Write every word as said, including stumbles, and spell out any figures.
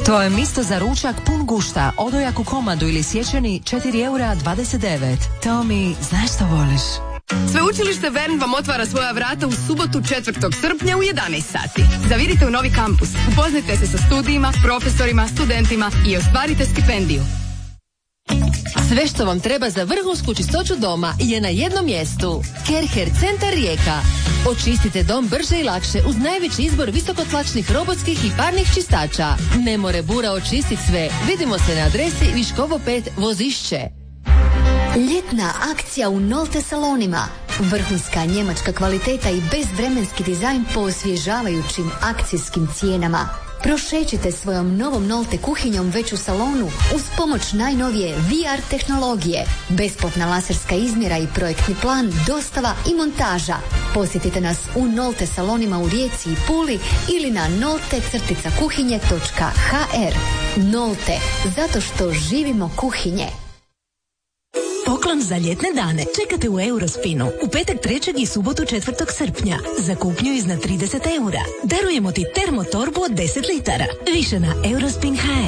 To je misto za ručak pun gušta, odojak u komadu ili sječeni četiri eura dvadeset devet. Tomi, znaš što voliš? Sveučilište Vern vam otvara svoja vrata u subotu četvrtog srpnja u jedanaest sati. Zavirite u novi kampus, upoznajte se sa studijima, profesorima, studentima i ostvarite stipendiju. Sve što vam treba za vrhunsku čistoću doma je na jednom mjestu. Kerher Centar Rijeka. Očistite dom brže i lakše uz najveći izbor visokotlačnih robotskih i parnih čistača. Ne more bura očistit sve. Vidimo se na adresi Viškovo pet Vozišće. Ljetna akcija u Nolte salonima. Vrhunska njemačka kvaliteta i bezvremenski dizajn po osvježavajućim akcijskim cijenama. Prošećite svojom novom Nolte kuhinjom već u salonu uz pomoć najnovije V R tehnologije. Besplatna laserska izmjera i projektni plan, dostava i montaža. Posjetite nas u Nolte salonima u Rijeci i Puli ili na nolte kuhinje točka h r. Nolte, zato što živimo kuhinje. Poklon za ljetne dane čekate u Eurospinu u petak trećeg i subotu četvrtog srpnja za kupnju iznad trideset eura. Darujemo ti termotorbu od deset litara. Više na eurospin točka h r.